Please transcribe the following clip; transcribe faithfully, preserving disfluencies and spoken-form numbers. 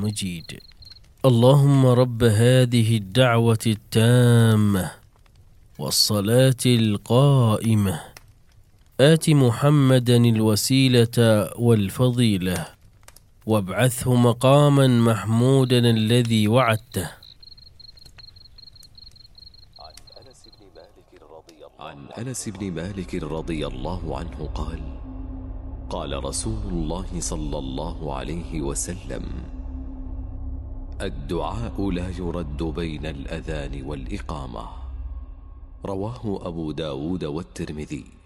مجيد. اللهم رب هذه الدعوة التامة والصلاة القائمة آت محمدا الوسيلة والفضيلة وابعثه مقاما محمودا الذي وعدته. عن أنس بن مالك رضي الله عنه قال: قال رسول الله صلى الله عليه وسلم: الدعاء لا يرد بين الأذان والإقامة. رواه أبو داود والترمذي.